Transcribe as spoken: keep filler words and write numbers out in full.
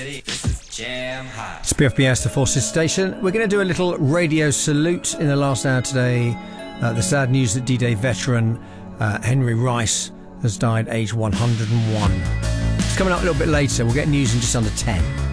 This is Jam Hot. It's P F B S, the Forces Station. We're going to do a little radio salute in the last hour today. Uh, the sad news that D-Day veteran uh, Henry Rice has died aged one hundred and one. It's coming up a little bit later. We'll get news in just under ten.